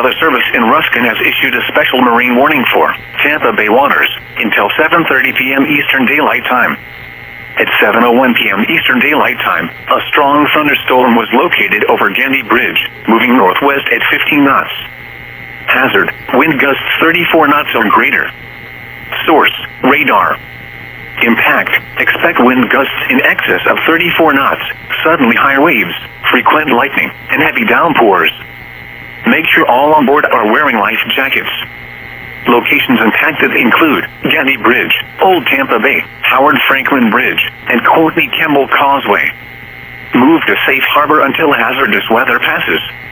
Weather Service in Ruskin has issued a special marine warning for Tampa Bay waters until 7:30 p.m. Eastern Daylight Time. At 7:01 p.m. Eastern Daylight Time, a strong thunderstorm was located over Gandy Bridge, moving northwest at 15 knots. Hazard, wind gusts 34 knots or greater. Source, radar. Impact, expect wind gusts in excess of 34 knots, suddenly higher waves, frequent lightning, and heavy downpours. Make sure all on board are wearing life jackets. Locations impacted include Gandy Bridge, Old Tampa Bay, Howard Franklin Bridge, and Courtney Campbell Causeway. Move to safe harbor until hazardous weather passes.